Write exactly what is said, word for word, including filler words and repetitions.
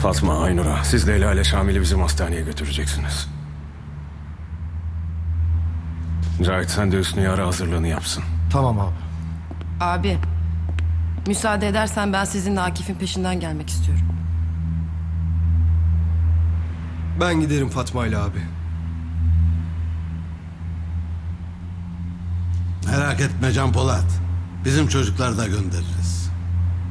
Fatma, Aynur'a, siz Leyla ile Şamil'i bizim hastaneye götüreceksiniz. Cahit, sen de Hüsnü'yü ara, hazırlığını yapsın. Tamam abi. Abi, müsaade edersen ben sizinle Akif'in peşinden gelmek istiyorum. Ben giderim Fatma ile abi. Merak etme Can Polat. Bizim çocuklar da göndeririz.